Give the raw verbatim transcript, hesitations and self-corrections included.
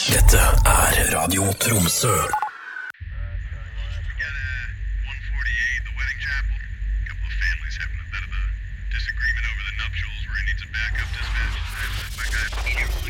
Dette er Radio Tromsø. Disagreement over the nuptials where he needs a backup dispatch. My guy.